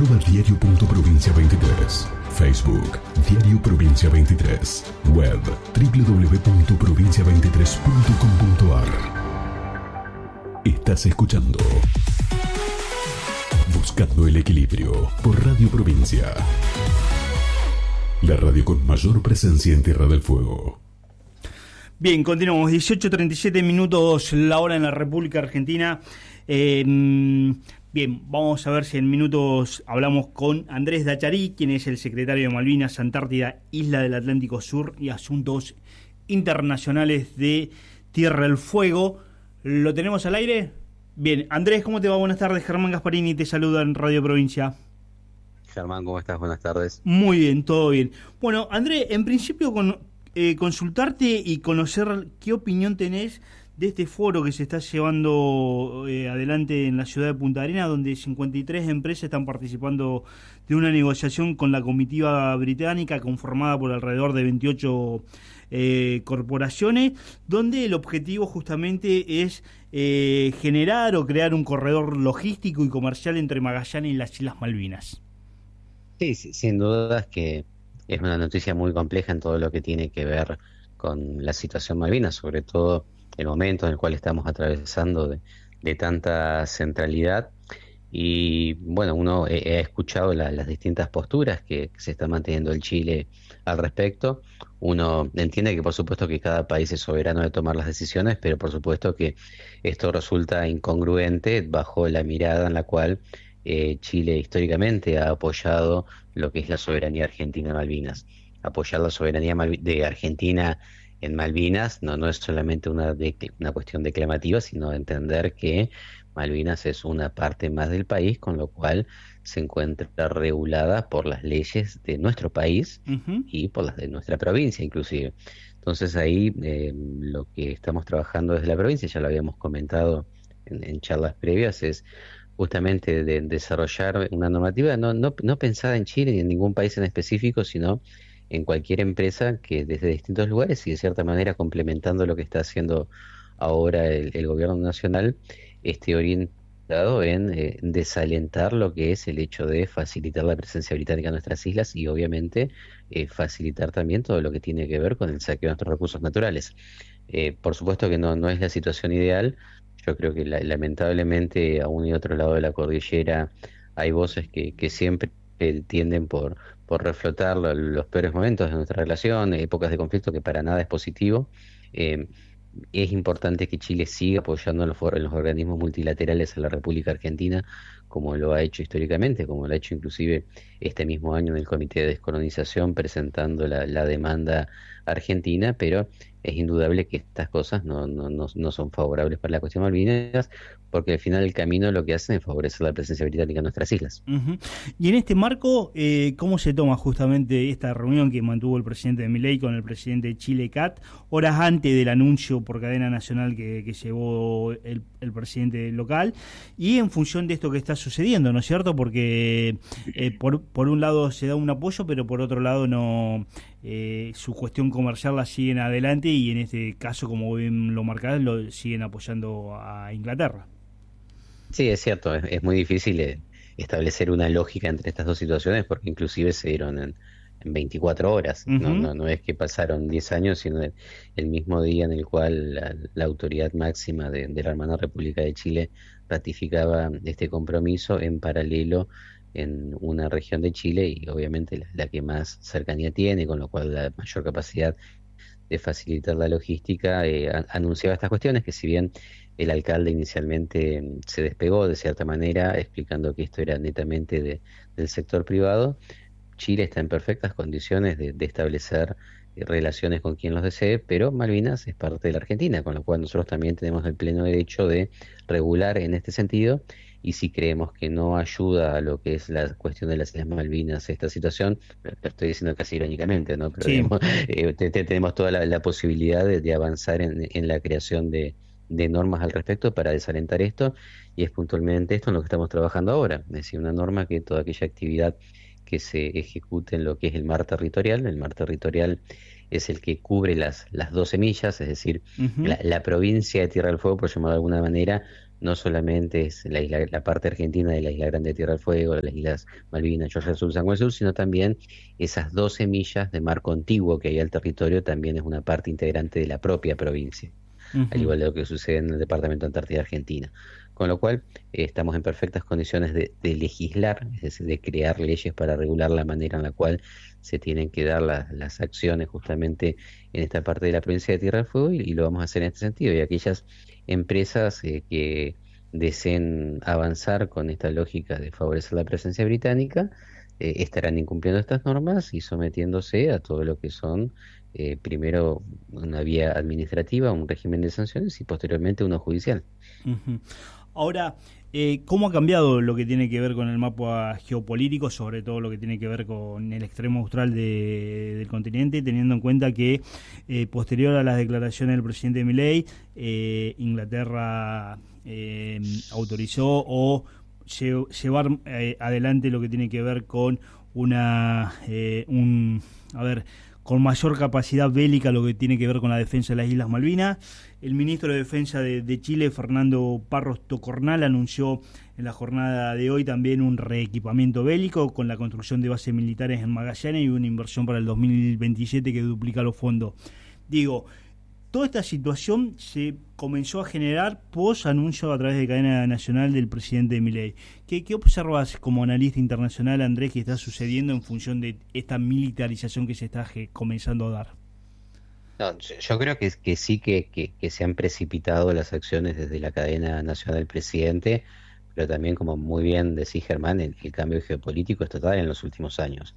@diario.provincia23, Facebook, Diario Provincia 23, web www.provincia23.com.ar. Estás escuchando Buscando el Equilibrio por Radio Provincia, la radio con mayor presencia en Tierra del Fuego. Bien, continuamos, 18:37 minutos la hora en la República Argentina. Bien, vamos a ver si en minutos hablamos con Andrés Dacharí, quien es el secretario de Malvinas, Antártida, Isla del Atlántico Sur y Asuntos Internacionales de Tierra del Fuego. ¿Lo tenemos al aire? Bien, Andrés, ¿cómo te va? Buenas tardes, Germán Gasparini te saluda en Radio Provincia. Germán, ¿cómo estás? Buenas tardes. Muy bien, todo bien. Bueno, Andrés, en principio consultarte y conocer qué opinión tenés de este foro que se está llevando adelante en la ciudad de Punta Arenas, donde 53 empresas están participando de una negociación con la comitiva británica conformada por alrededor de 28 corporaciones, donde el objetivo justamente es generar o crear un corredor logístico y comercial entre Magallanes y las Islas Malvinas. Sí, sin dudas que es una noticia muy compleja en todo lo que tiene que ver con la situación Malvinas, sobre todo el momento en el cual estamos atravesando de tanta centralidad. Y bueno, uno ha escuchado las distintas posturas que se está manteniendo el Chile al respecto. Uno entiende que por supuesto que cada país es soberano de tomar las decisiones, pero por supuesto que esto resulta incongruente bajo la mirada en la cual Chile históricamente ha apoyado lo que es la soberanía argentina en Malvinas. Apoyar la soberanía de Argentina en Malvinas no es solamente una cuestión declamativa, sino entender que Malvinas es una parte más del país, con lo cual se encuentra regulada por las leyes de nuestro país y por las de nuestra provincia inclusive. Entonces ahí lo que estamos trabajando desde la provincia, ya lo habíamos comentado en charlas previas, es justamente de desarrollar una normativa no pensada en Chile ni en ningún país en específico, sino en cualquier empresa que desde distintos lugares y de cierta manera complementando lo que está haciendo ahora el gobierno nacional, esté orientado en desalentar lo que es el hecho de facilitar la presencia británica en nuestras islas y obviamente facilitar también todo lo que tiene que ver con el saqueo de nuestros recursos naturales. Por supuesto que no es la situación ideal. Yo creo que lamentablemente a uno y otro lado de la cordillera hay voces que siempre tienden por reflotar los peores momentos de nuestra relación, épocas de conflicto que para nada es positivo. Es importante que Chile siga apoyando en los organismos multilaterales a la República Argentina, como lo ha hecho históricamente, como lo ha hecho inclusive este mismo año en el Comité de Descolonización presentando la demanda argentina, pero es indudable que estas cosas no son favorables para la cuestión Malvinas, porque al final el camino lo que hacen es favorecer la presencia británica en nuestras islas. Uh-huh. Y en este marco, ¿cómo se toma justamente esta reunión que mantuvo el presidente de Milei con el presidente de Chile, CAT, horas antes del anuncio por cadena nacional que llevó el presidente local, y en función de esto que está sucediendo, ¿no es cierto? Porque por un lado se da un apoyo, pero por otro lado no, su cuestión comercial la siguen adelante y en este caso, como bien lo marcás, lo siguen apoyando a Inglaterra. Sí, es cierto, es muy difícil establecer una lógica entre estas dos situaciones porque inclusive se dieron en 24 horas, uh-huh. no es que pasaron 10 años, sino el mismo día en el cual la autoridad máxima de la hermana República de Chile ratificaba este compromiso en paralelo en una región de Chile y obviamente la que más cercanía tiene, con lo cual la mayor capacidad de facilitar la logística, anunciaba estas cuestiones que si bien el alcalde inicialmente se despegó de cierta manera explicando que esto era netamente del sector privado, Chile está en perfectas condiciones de establecer relaciones con quien los desee, pero Malvinas es parte de la Argentina, con lo cual nosotros también tenemos el pleno derecho de regular en este sentido, y si creemos que no ayuda a lo que es la cuestión de las Islas Malvinas esta situación, lo estoy diciendo casi irónicamente, ¿no? Pero sí. Tenemos toda la posibilidad de avanzar en la creación de normas al respecto para desalentar esto, y es puntualmente esto en lo que estamos trabajando ahora, es decir, una norma que toda aquella actividad que se ejecute en lo que es el mar territorial es el que cubre las 12 millas, es decir, uh-huh. la provincia de Tierra del Fuego, por llamarlo de alguna manera, no solamente es la parte argentina de la Isla Grande de Tierra del Fuego, las Islas Malvinas, Georgia del Sur, San Juan del Sur, sino también esas 12 millas de mar contiguo que hay al territorio también es una parte integrante de la propia provincia, al Ujú. igual de lo que sucede en el Departamento de Antártida Argentina. Con lo cual, estamos en perfectas condiciones de legislar, es decir, de crear leyes para regular la manera en la cual se tienen que dar las acciones justamente en esta parte de la provincia de Tierra del Fuego y lo vamos a hacer en este sentido. Y aquellas empresas que deseen avanzar con esta lógica de favorecer la presencia británica, estarán incumpliendo estas normas y sometiéndose a todo lo que son, primero una vía administrativa, un régimen de sanciones y posteriormente uno judicial. Ujú. Ahora, ¿cómo ha cambiado lo que tiene que ver con el mapa geopolítico, sobre todo lo que tiene que ver con el extremo austral del continente, teniendo en cuenta que posterior a las declaraciones del presidente Milei, Inglaterra autorizó o llevar adelante lo que tiene que ver con a ver, con mayor capacidad bélica lo que tiene que ver con la defensa de las Islas Malvinas? El ministro de Defensa de Chile, Fernando Parros Tocornal, anunció en la jornada de hoy también un reequipamiento bélico con la construcción de bases militares en Magallanes y una inversión para el 2027 que duplica los fondos. Digo, toda esta situación se comenzó a generar post anuncio a través de cadena nacional del presidente Milei. ¿Qué observas como analista internacional, Andrés, que está sucediendo en función de esta militarización que se está comenzando a dar? No, yo creo que sí que se han precipitado las acciones desde la cadena nacional del presidente, pero también, como muy bien decís, Germán, el cambio geopolítico es total en los últimos años.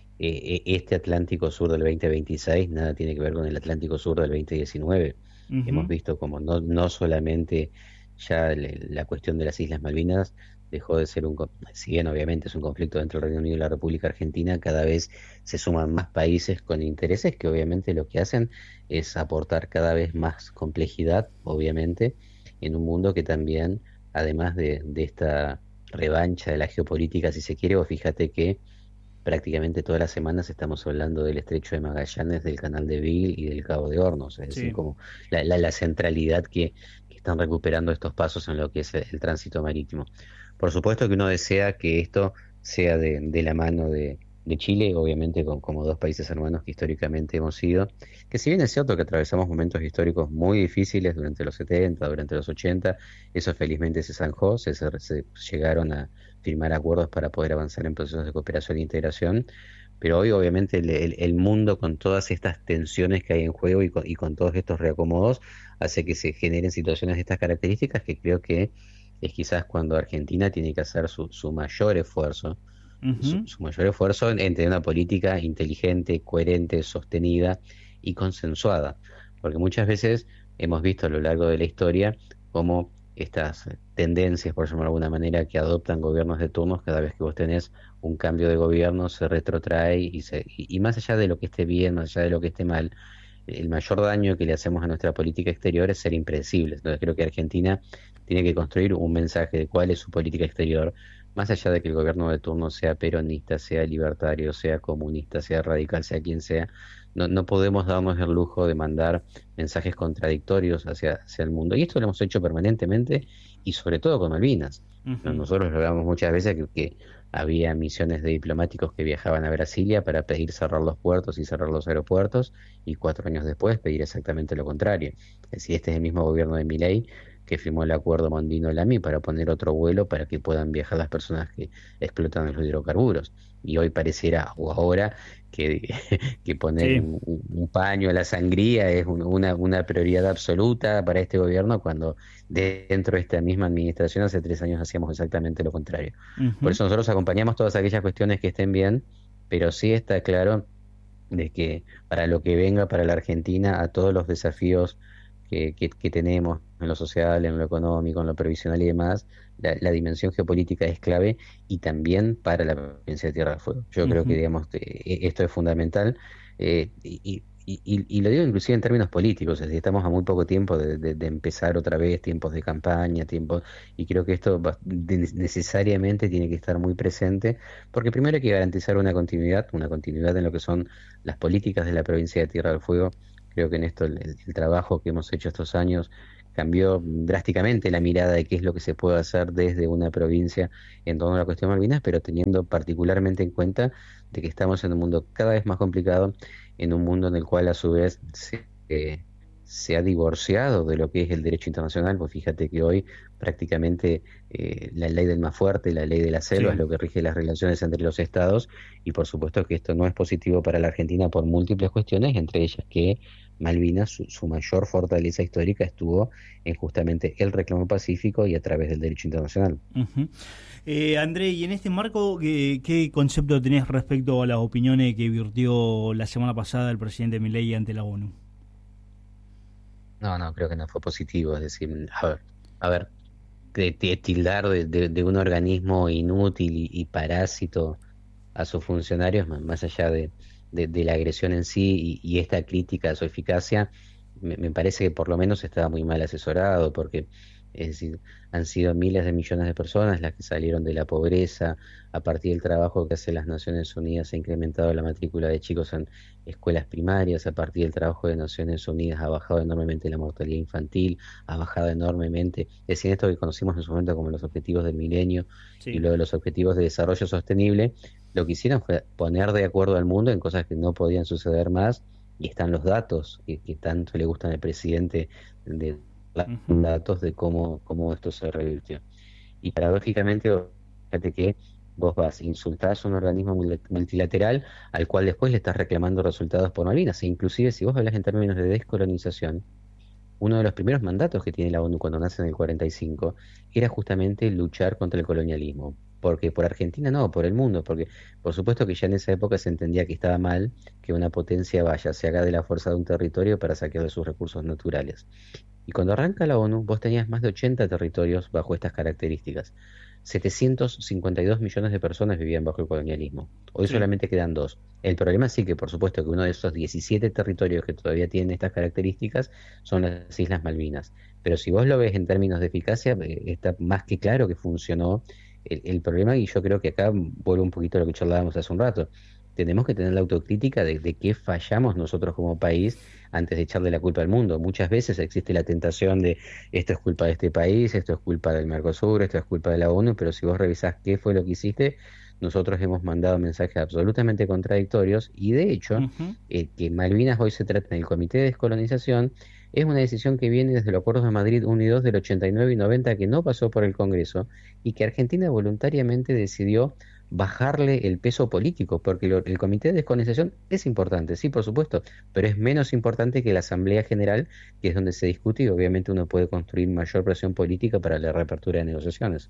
Este Atlántico Sur del 2026 nada tiene que ver con el Atlántico Sur del 2019. Hemos Ujú. visto como no solamente ya la cuestión de las Islas Malvinas dejó de ser si bien obviamente es un conflicto dentro del Reino Unido y la República Argentina, cada vez se suman más países con intereses que obviamente lo que hacen es aportar cada vez más complejidad, obviamente, en un mundo que también, además de esta revancha de la geopolítica, si se quiere, o fíjate que prácticamente todas las semanas estamos hablando del Estrecho de Magallanes, del Canal de Beagle y del Cabo de Hornos, es decir, Sí. como la centralidad que están recuperando estos pasos en lo que es el tránsito marítimo. Por supuesto que uno desea que esto sea de la mano de Chile, obviamente como dos países hermanos que históricamente hemos sido, que si bien es cierto que atravesamos momentos históricos muy difíciles durante los 70, durante los 80, eso felizmente se zanjó, se llegaron a firmar acuerdos para poder avanzar en procesos de cooperación e integración, pero hoy obviamente el mundo con todas estas tensiones que hay en juego y con todos estos reacomodos hace que se generen situaciones de estas características que creo que es quizás cuando Argentina tiene que hacer su mayor esfuerzo, Ujú. su mayor esfuerzo en tener una política inteligente, coherente, sostenida y consensuada, porque muchas veces hemos visto a lo largo de la historia cómo estas tendencias, por llamarlo de alguna manera, que adoptan gobiernos de turnos, cada vez que vos tenés un cambio de gobierno se retrotrae y más allá de lo que esté bien, más allá de lo que esté mal, el mayor daño que le hacemos a nuestra política exterior es ser impredecibles. Entonces creo que Argentina tiene que construir un mensaje de cuál es su política exterior, más allá de que el gobierno de turno sea peronista, sea libertario, sea comunista, sea radical, sea quien sea. No podemos darnos el lujo de mandar mensajes contradictorios hacia el mundo. Y esto lo hemos hecho permanentemente y sobre todo con Malvinas. ¿No? Ujú. Nosotros lo vemos muchas veces que había misiones de diplomáticos que viajaban a Brasilia para pedir cerrar los puertos y cerrar los aeropuertos y 4 años después pedir exactamente lo contrario. Es decir, este es el mismo gobierno de Milei que firmó el acuerdo Mondino-Lamy para poner otro vuelo para que puedan viajar las personas que explotan los hidrocarburos. Y hoy pareciera, o ahora, que, que poner Sí. un paño a la sangría es una prioridad absoluta para este gobierno, cuando dentro de esta misma administración hace 3 años hacíamos exactamente lo contrario. Por Ujú. eso nosotros acompañamos todas aquellas cuestiones que estén bien, pero sí está claro de que para lo que venga para la Argentina, a todos los desafíos que tenemos en lo social, en lo económico, en lo previsional y demás, la dimensión geopolítica es clave y también para la provincia de Tierra del Fuego. Yo creo que, Ujú. digamos, esto es fundamental, y lo digo inclusive en términos políticos, es decir, estamos a muy poco tiempo de empezar otra vez tiempos de campaña, y creo que esto necesariamente tiene que estar muy presente, porque primero hay que garantizar una continuidad en lo que son las políticas de la provincia de Tierra del Fuego. Creo que en esto el trabajo que hemos hecho estos años, cambió drásticamente la mirada de qué es lo que se puede hacer desde una provincia en torno a la cuestión Malvinas, pero teniendo particularmente en cuenta de que estamos en un mundo cada vez más complicado, en un mundo en el cual a su vez se ha divorciado de lo que es el derecho internacional. Pues fíjate que hoy prácticamente la ley del más fuerte, la ley de la selva, es lo que rige las relaciones entre los estados, y por supuesto que esto no es positivo para la Argentina por múltiples cuestiones, entre ellas que Malvinas, su mayor fortaleza histórica estuvo en justamente el reclamo pacífico y a través del derecho internacional. Uh-huh. André, y en este marco, ¿qué concepto tenés respecto a las opiniones que virtió la semana pasada el presidente Milei ante la ONU? No, creo que no fue positivo. Es decir, a ver, tildar de un organismo inútil y parásito a sus funcionarios, más allá de la agresión en sí y esta crítica a su eficacia, me parece que por lo menos estaba muy mal asesorado, porque es decir, han sido miles de millones de personas las que salieron de la pobreza. A partir del trabajo que hacen las Naciones Unidas se ha incrementado la matrícula de chicos en escuelas primarias. A partir del trabajo de Naciones Unidas ha bajado enormemente la mortalidad infantil, ha bajado enormemente, es decir, esto que conocimos en su momento como los objetivos del milenio, sí, y luego los objetivos de desarrollo sostenible. Lo que hicieron fue poner de acuerdo al mundo en cosas que no podían suceder más, y están los datos que tanto le gustan al presidente, de datos de cómo esto se revirtió. Y paradójicamente, fíjate que vos insultás a un organismo multilateral al cual después le estás reclamando resultados por Malvinas. E inclusive, si vos hablas en términos de descolonización, uno de los primeros mandatos que tiene la ONU cuando nace en el 45 era justamente luchar contra el colonialismo. Porque por Argentina no, por el mundo, porque por supuesto que ya en esa época se entendía que estaba mal que una potencia se haga de la fuerza de un territorio para saquear de sus recursos naturales. Y cuando arranca la ONU, vos tenías más de 80 territorios bajo estas características. 752 millones de personas vivían bajo el colonialismo. Hoy solamente quedan 2. El problema sí que, por supuesto, que uno de esos 17 territorios que todavía tienen estas características son las Islas Malvinas. Pero si vos lo ves en términos de eficacia, está más que claro que funcionó el problema, y yo creo que acá vuelvo un poquito a lo que charlábamos hace un rato. Tenemos que tener la autocrítica de qué fallamos nosotros como país antes de echarle la culpa al mundo. Muchas veces existe la tentación de esto es culpa de este país, esto es culpa del Mercosur, esto es culpa de la ONU, pero si vos revisás qué fue lo que hiciste, nosotros hemos mandado mensajes absolutamente contradictorios, y de hecho, que Malvinas hoy se trata en el Comité de Descolonización es una decisión que viene desde los acuerdos de Madrid 1 y 2 del 89 y 90, que no pasó por el Congreso, y que Argentina voluntariamente decidió bajarle el peso político, porque el Comité de Descolonización es importante, sí, por supuesto, pero es menos importante que la Asamblea General, que es donde se discute, y obviamente uno puede construir mayor presión política para la reapertura de negociaciones.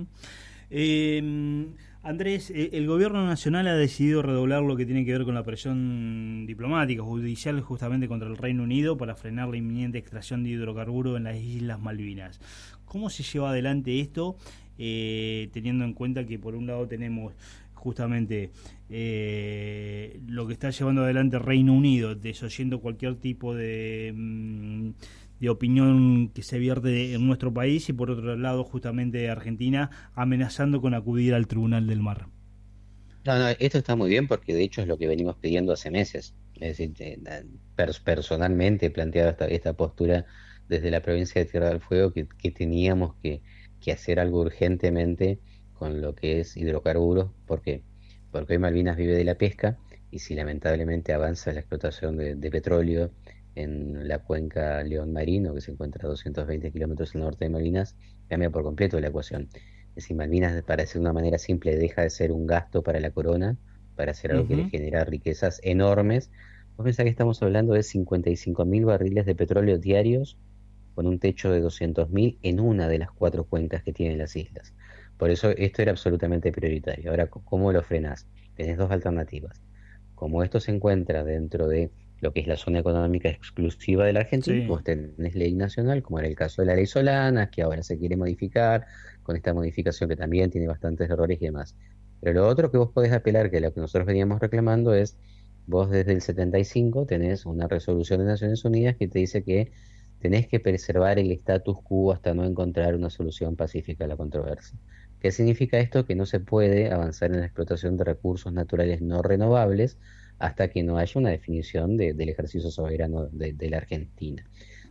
Andrés, el gobierno nacional ha decidido redoblar lo que tiene que ver con la presión diplomática, judicial, justamente contra el Reino Unido para frenar la inminente extracción de hidrocarburos en las Islas Malvinas. ¿Cómo se lleva adelante esto, teniendo en cuenta que por un lado tenemos justamente lo que está llevando adelante el Reino Unido, desoyendo cualquier tipo de opinión que se vierte en nuestro país, y por otro lado justamente Argentina amenazando con acudir al Tribunal del Mar? No, esto está muy bien, porque de hecho es lo que venimos pidiendo hace meses. Es decir, personalmente he planteado esta postura desde la provincia de Tierra del Fuego, que teníamos que hacer algo urgentemente con lo que es hidrocarburos. ¿Por qué? Porque hoy Malvinas vive de la pesca, y si lamentablemente avanza la explotación de petróleo en la cuenca León Marino, que se encuentra a 220 kilómetros al norte de Malvinas, cambia por completo la ecuación. Es decir, Malvinas, para decir de una manera simple, deja de ser un gasto para la corona, para hacer algo que le genera riquezas enormes. Vos pensás que estamos hablando de 55.000 barriles de petróleo diarios, con un techo de 200.000 en una de las 4 cuencas que tienen las islas. Por eso esto era absolutamente prioritario. Ahora, ¿cómo lo frenás? Tenés 2 alternativas. Como esto se encuentra dentro de lo que es la zona económica exclusiva de la Argentina, vos tenés ley nacional, como era el caso de la ley Solanas, que ahora se quiere modificar, con esta modificación que también tiene bastantes errores y demás. Pero lo otro que vos podés apelar, que es lo que nosotros veníamos reclamando, es, vos desde el 75 tenés una resolución de Naciones Unidas que te dice que tenés que preservar el status quo hasta no encontrar una solución pacífica a la controversia. ¿Qué significa esto? Que no se puede avanzar en la explotación de recursos naturales no renovables hasta que no haya una definición del ejercicio soberano de la Argentina.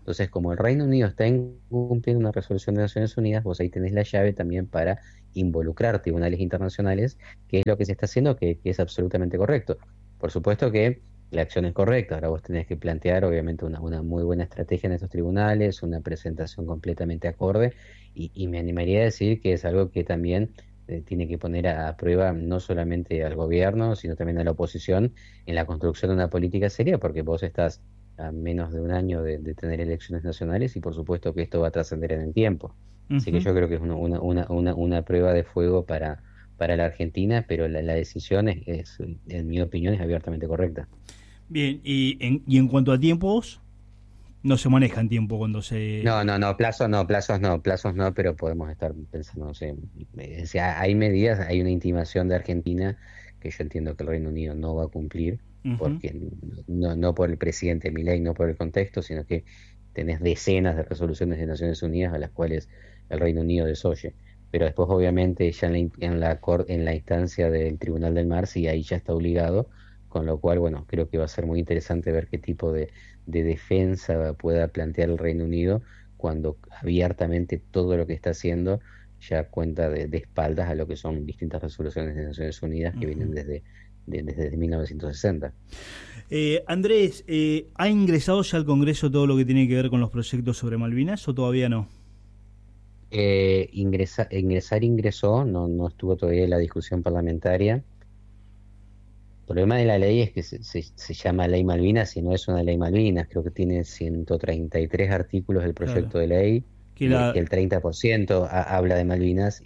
Entonces, como el Reino Unido está incumpliendo una resolución de Naciones Unidas, vos ahí tenés la llave también para involucrar tribunales internacionales, que es lo que se está haciendo, que es absolutamente correcto. Por supuesto que la acción es correcta, ahora vos tenés que plantear obviamente una muy buena estrategia en estos tribunales, una presentación completamente acorde, y me animaría a decir que es algo que también tiene que poner a prueba no solamente al gobierno, sino también a la oposición en la construcción de una política seria, porque vos estás a menos de un año de tener elecciones nacionales y por supuesto que esto va a trascender en el tiempo. Así que Ujú. yo creo que es una prueba de fuego para la Argentina, pero la decisión en mi opinión, es abiertamente correcta. Bien, y en cuanto a tiempos, no se maneja en tiempo cuando No, se... no, no, plazos no, pero podemos estar pensando, no sé, o sea, hay medidas, hay una intimación de Argentina que yo entiendo que el Reino Unido no va a cumplir, Ujú. porque no por el presidente Milei, no por el contexto, sino que tenés decenas de resoluciones de Naciones Unidas a las cuales el Reino Unido desoye. Pero después, obviamente, ya en la instancia del Tribunal del Mar, sí, ahí ya está obligado, con lo cual, bueno, creo que va a ser muy interesante ver qué tipo de defensa pueda plantear el Reino Unido cuando abiertamente todo lo que está haciendo ya cuenta de espaldas a lo que son distintas resoluciones de Naciones Unidas que vienen Ujú. desde 1960. Andrés, ¿ha ingresado ya al Congreso todo lo que tiene que ver con los proyectos sobre Malvinas o todavía no? Ingresó, no estuvo todavía en la discusión parlamentaria. El problema de la ley es que se llama Ley Malvinas y no es una Ley Malvinas. Creo que tiene 133 artículos el Claro. proyecto de ley, Que la, que el 30% habla de Malvinas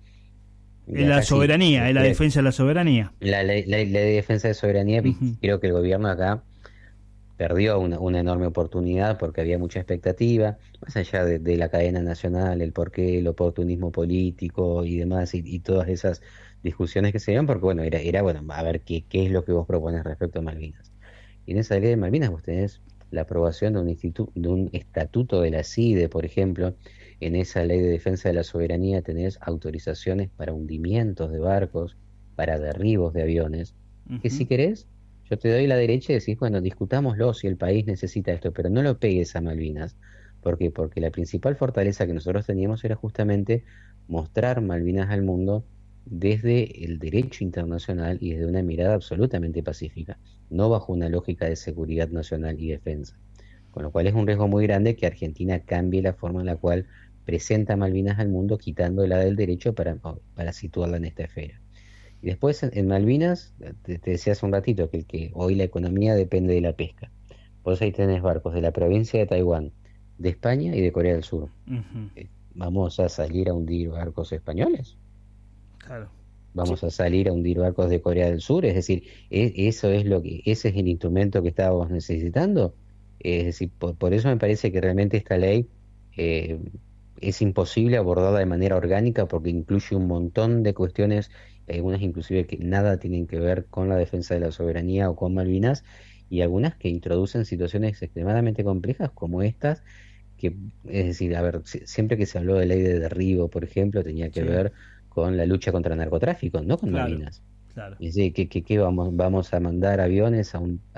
y la acá sí, soberanía, la defensa de la soberanía. ley de defensa de soberanía, Ujú. creo que el gobierno acá perdió una enorme oportunidad porque había mucha expectativa, más allá de la cadena nacional, el porqué, el oportunismo político y demás, y todas esas discusiones que se dieron, porque bueno, era bueno, a ver qué es lo que vos propones respecto a Malvinas. Y en esa ley de Malvinas vos tenés la aprobación de un estatuto de la CIDE, por ejemplo. En esa ley de defensa de la soberanía tenés autorizaciones para hundimientos de barcos, para derribos de aviones, que Ujú. si querés, yo te doy la derecha y decís, bueno, discutámoslo si el país necesita esto, pero no lo pegues a Malvinas. ¿Por qué? Porque la principal fortaleza que nosotros teníamos era justamente mostrar Malvinas al mundo desde el derecho internacional y desde una mirada absolutamente pacífica, no bajo una lógica de seguridad nacional y defensa. Con lo cual es un riesgo muy grande que Argentina cambie la forma en la cual presenta Malvinas al mundo, quitándola del derecho para situarla en esta esfera. Y después en Malvinas, te decía hace un ratito que hoy la economía depende de la pesca. Por eso ahí tenés barcos de la provincia de Taiwán, de España y de Corea del Sur. Ujú. ¿Vamos a salir a hundir barcos españoles? Claro. Sí. ¿Vamos a salir a hundir barcos de Corea del Sur? Es decir, eso es ese es el instrumento que estábamos necesitando. Es decir, por eso me parece que realmente esta ley eh, es imposible abordarla de manera orgánica porque incluye un montón de cuestiones, algunas inclusive que nada tienen que ver con la defensa de la soberanía o con Malvinas, y algunas que introducen situaciones extremadamente complejas como estas, que, es decir, a ver, siempre que se habló de ley de derribo, por ejemplo, tenía que Sí. ver con la lucha contra el narcotráfico, no con Claro. Malvinas. Claro. Y sí, ¿qué vamos a mandar aviones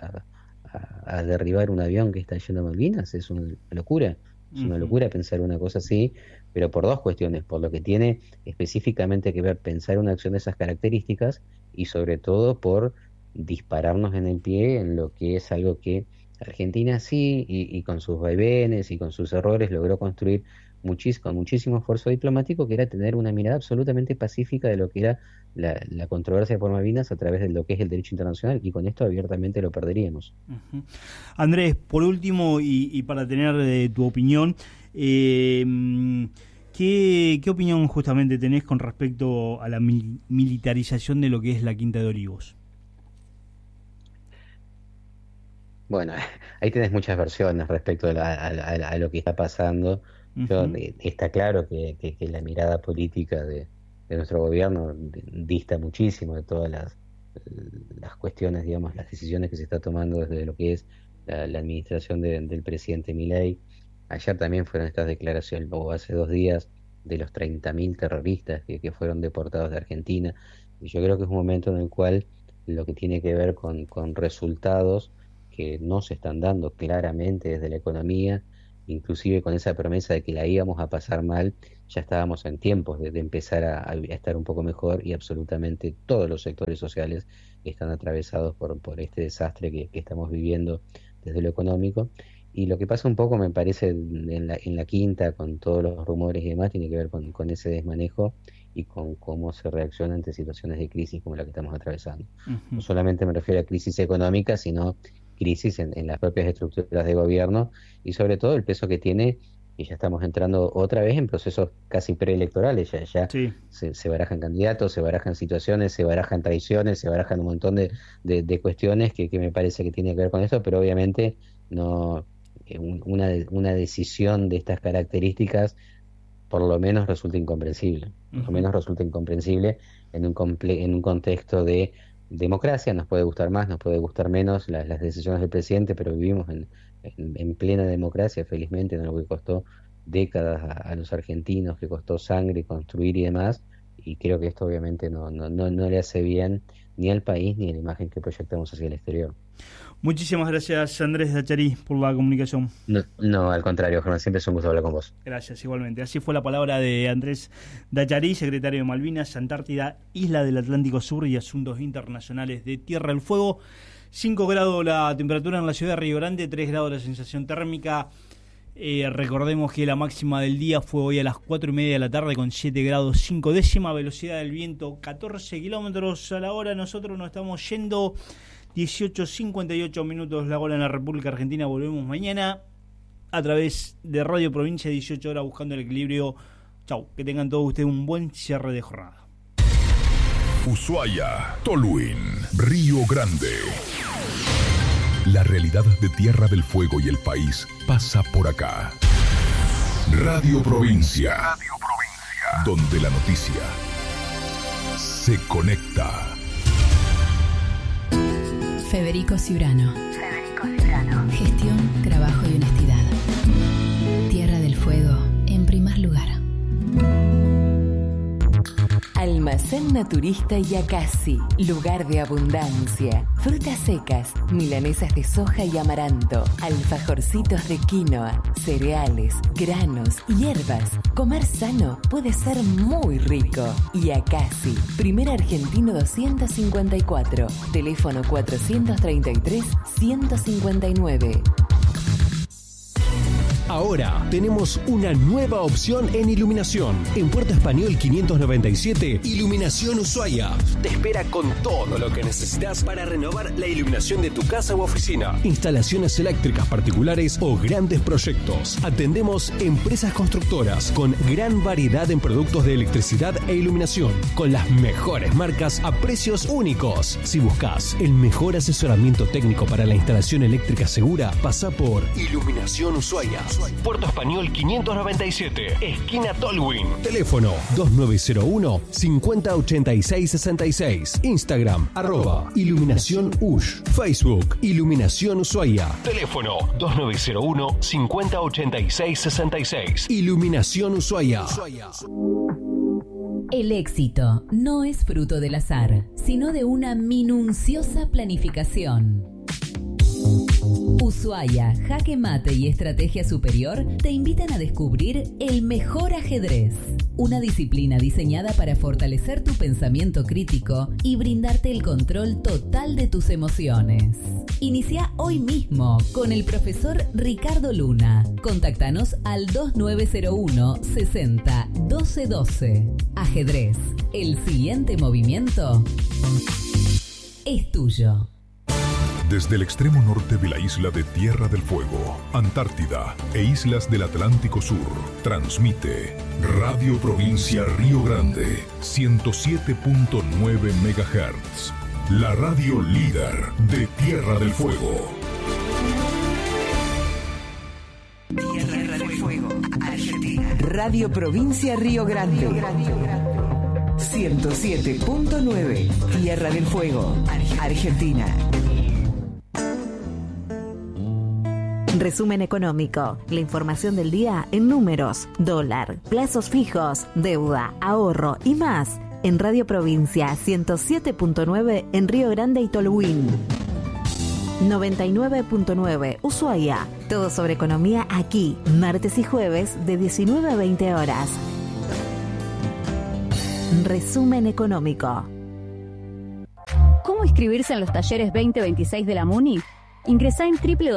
a derribar un avión que está yendo a Malvinas? Es una locura. Es una Ujú. locura pensar una cosa así, pero por dos cuestiones, por lo que tiene específicamente que ver pensar una acción de esas características y sobre todo por dispararnos en el pie en lo que es algo que Argentina sí, y con sus vaivenes y con sus errores logró construir con muchísimo esfuerzo diplomático, que era tener una mirada absolutamente pacífica de lo que era la controversia por Malvinas a través de lo que es el derecho internacional, y con esto abiertamente lo perderíamos. Ujú. Andrés, por último, y para tener tu opinión, ¿qué opinión justamente tenés con respecto a la militarización de lo que es la Quinta de Olivos? Bueno, ahí tenés muchas versiones respecto a lo que está pasando. Ujú. Está claro que la mirada política de nuestro gobierno dista muchísimo de todas las cuestiones, digamos, las decisiones que se está tomando desde lo que es la administración del presidente Milei. Ayer también fueron estas declaraciones, o hace 2 días, de los 30.000 terroristas que fueron deportados de Argentina. Y yo creo que es un momento en el cual lo que tiene que ver con resultados que no se están dando claramente desde la economía, inclusive con esa promesa de que la íbamos a pasar mal, ya estábamos en tiempos de empezar a estar un poco mejor, y absolutamente todos los sectores sociales están atravesados por este desastre que estamos viviendo desde lo económico. Y lo que pasa un poco, me parece, en la quinta, con todos los rumores y demás, tiene que ver con ese desmanejo y con cómo se reacciona ante situaciones de crisis como la que estamos atravesando. Uh-huh. No solamente me refiero a crisis económica, sino crisis en las propias estructuras de gobierno, y sobre todo el peso que tiene, y ya estamos entrando otra vez en procesos casi preelectorales, ya sí. se barajan candidatos, se barajan situaciones, se barajan traiciones, se barajan un montón de cuestiones que me parece que tiene que ver con esto, pero obviamente no una decisión de estas características por lo menos resulta incomprensible, por lo menos resulta incomprensible en un contexto de democracia. Nos puede gustar más, nos puede gustar menos las decisiones del presidente, pero vivimos en plena democracia, felizmente, en algo que costó décadas a los argentinos, que costó sangre construir y demás, y creo que esto obviamente no le hace bien ni al país ni a la imagen que proyectamos hacia el exterior. Muchísimas gracias, Andrés Dachary, por la comunicación. No, al contrario, Germán, siempre es un gusto hablar con vos. Gracias, igualmente. Así fue la palabra de Andrés Dachary, secretario de Malvinas, Antártida, Isla del Atlántico Sur y Asuntos Internacionales de Tierra del Fuego. 5 grados la temperatura en la ciudad de Río Grande, 3 grados la sensación térmica. Recordemos que la máxima del día fue hoy a las 4:30 de la tarde con 7 grados 5 décimas, velocidad del viento 14 kilómetros a la hora. Nosotros nos estamos yendo, 18:58 minutos la hora en la República Argentina. Volvemos mañana a través de Radio Provincia, 18 horas, buscando el equilibrio. Chau, que tengan todos ustedes un buen cierre de jornada. Ushuaia, Tolwyn, Río Grande. La realidad de Tierra del Fuego y el país pasa por acá. Radio Provincia. Radio Provincia. Donde la noticia se conecta. Federico Ciurano. Gestión, trabajo y honestidad. Tierra del Fuego, en primer lugar. Almacén Naturista Yacasi, lugar de abundancia. Frutas secas, milanesas de soja y amaranto, alfajorcitos de quinoa, cereales, granos, hierbas. Comer sano puede ser muy rico. Yacasi, primer argentino 254, teléfono 433-159. Ahora tenemos una nueva opción en iluminación. En Puerto Español 597, Iluminación Ushuaia te espera con todo lo que necesitas para renovar la iluminación de tu casa u oficina. Instalaciones eléctricas particulares o grandes proyectos. Atendemos empresas constructoras con gran variedad en productos de electricidad e iluminación, con las mejores marcas a precios únicos. Si buscas el mejor asesoramiento técnico para la instalación eléctrica segura, pasa por Iluminación Ushuaia. Puerto Español 597, esquina Tolwyn. Teléfono 2901-508666. Instagram @Iluminación Ush. Facebook Iluminación Ushuaia. Teléfono 2901-508666. Iluminación Ushuaia. El éxito no es fruto del azar, sino de una minuciosa planificación. Ushuaia, Jaque Mate y Estrategia Superior te invitan a descubrir el mejor ajedrez, una disciplina diseñada para fortalecer tu pensamiento crítico y brindarte el control total de tus emociones. Inicia hoy mismo con el profesor Ricardo Luna. Contáctanos al 2901 60 12 12. Ajedrez, el siguiente movimiento es tuyo. Desde el extremo norte de la isla de Tierra del Fuego, Antártida e islas del Atlántico Sur, transmite Radio Provincia Río Grande, 107.9 MHz. La radio líder de Tierra del Fuego. Tierra del Fuego, Argentina. Radio Provincia Río Grande. 107.9, Tierra del Fuego, Argentina. Resumen económico. La información del día en números, dólar, plazos fijos, deuda, ahorro y más. En Radio Provincia 107.9 en Río Grande y Tolwyn. 99.9 Ushuaia. Todo sobre economía aquí, martes y jueves de 19 a 20 horas. Resumen económico. ¿Cómo inscribirse en los talleres 2026 de la MUNI? Ingresá en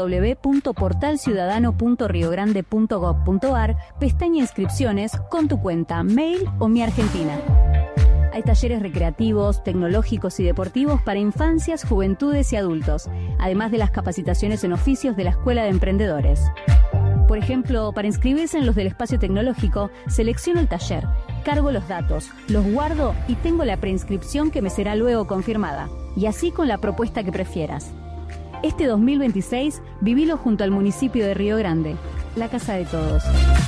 www.portalciudadano.riogrande.gov.ar, pestaña Inscripciones, con tu cuenta, mail o Mi Argentina. Hay talleres recreativos, tecnológicos y deportivos para infancias, juventudes y adultos, además de las capacitaciones en oficios de la Escuela de Emprendedores. Por ejemplo, para inscribirse en los del espacio tecnológico, selecciono el taller, cargo los datos, los guardo y tengo la preinscripción que me será luego confirmada. Y así con la propuesta que prefieras. Este 2026, vivilo junto al municipio de Río Grande, la casa de todos.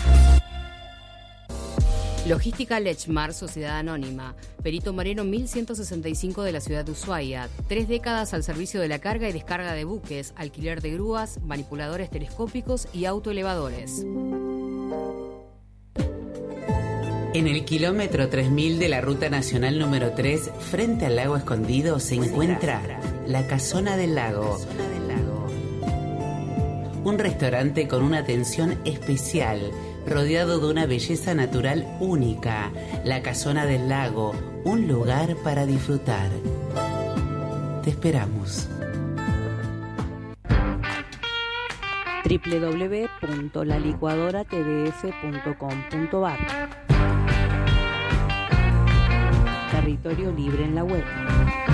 Logística Lechmar, Sociedad Anónima. Perito Moreno 1165 de la ciudad de Ushuaia. 3 décadas al servicio de la carga y descarga de buques, alquiler de grúas, manipuladores telescópicos y autoelevadores. En el kilómetro 3000 de la Ruta Nacional número 3, frente al lago Escondido, se encuentra La Casona del Lago. Un restaurante con una atención especial, rodeado de una belleza natural única. La Casona del Lago, un lugar para disfrutar. Te esperamos. www.lalicuadoratdf.com.ar. Territorio libre en la web.